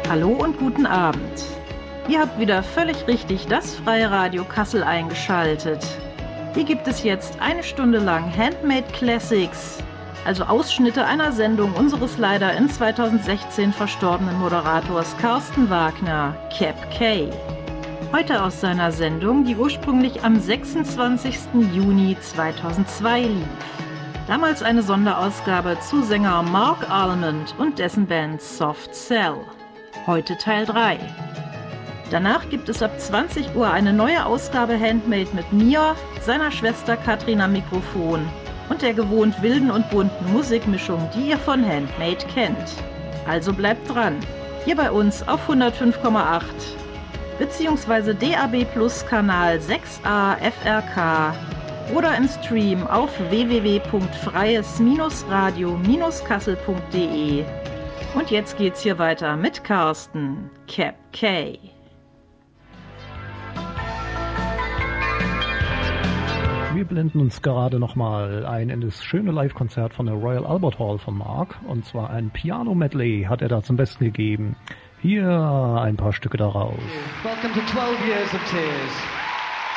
Hallo und guten Abend. Ihr habt wieder völlig richtig das Freie Radio Kassel eingeschaltet. Hier gibt es jetzt eine Stunde lang Handmade Classics, also Ausschnitte einer Sendung unseres leider in 2016 verstorbenen Moderators Carsten Wagner, Cap K. Heute aus seiner Sendung, die ursprünglich am 26. Juni 2002 lief. Damals eine Sonderausgabe zu Sänger Mark Almond und dessen Band Soft Cell. Heute Teil 3. Danach gibt es ab 20 Uhr eine neue Ausgabe Handmade mit mir, seiner Schwester Katrin am Mikrofon und der gewohnt wilden und bunten Musikmischung, die ihr von Handmade kennt. Also bleibt dran, hier bei uns auf 105,8 beziehungsweise DAB Plus Kanal 6a FRK oder im Stream auf www.freies-radio-kassel.de. Und jetzt geht's hier weiter mit Carsten, Cap K. Wir blenden uns gerade nochmal ein in das schöne Live-Konzert von der Royal Albert Hall von Mark. Und zwar ein Piano-Medley hat er da zum Besten gegeben. Hier ein paar Stücke daraus. Welcome to 12 Years of Tears.